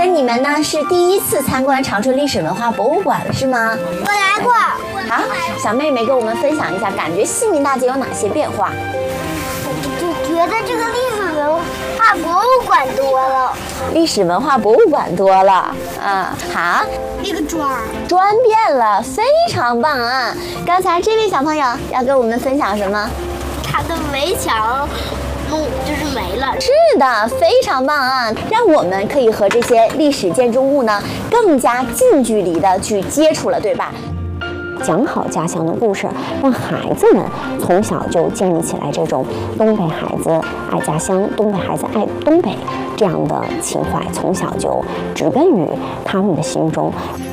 你们呢是第一次参观长春历史文化博物馆了，是吗？ 我来过。 好，小妹妹跟我们分享一下，感觉西民大街有哪些变化？ 就觉得这个历史文化博物馆多了。 历史文化博物馆多了，好。 那个砖变了，非常棒啊！刚才这位小朋友要跟我们分享什么？ 它的围墙就是没了。 是的，非常棒啊！让我们可以和这些历史建筑物呢更加近距离的去接触了，对吧？讲好家乡的故事，让孩子们从小就建立起来这种东北孩子爱家乡、东北孩子爱东北这样的情怀，从小就植根于他们的心中。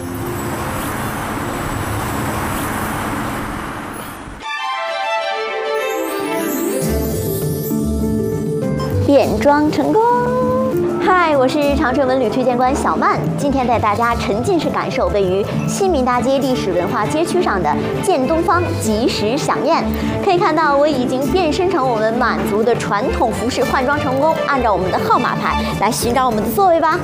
变装成功！嗨，我是长春文旅推荐官小曼，今天带大家沉浸式感受位于西民大街历史文化街区上的建东方即时飨宴。可以看到，我已经变身成我们满族的传统服饰，换装成功，按照我们的号码牌来寻找我们的座位吧。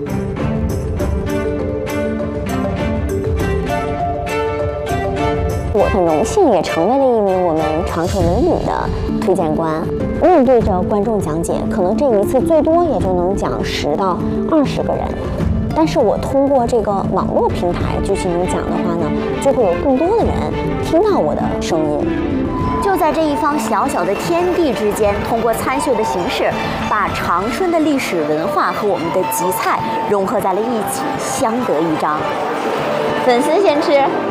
我很荣幸也成为了一名我们长春文旅的推荐官。面对着观众讲解，可能这一次最多也就能讲10到20个人，但是我通过这个网络平台去进行讲的话呢，就会有更多的人听到我的声音。就在这一方小小的天地之间，通过参绣的形式，把长春的历史文化和我们的集菜融合在了一起，相得益彰。粉丝先吃。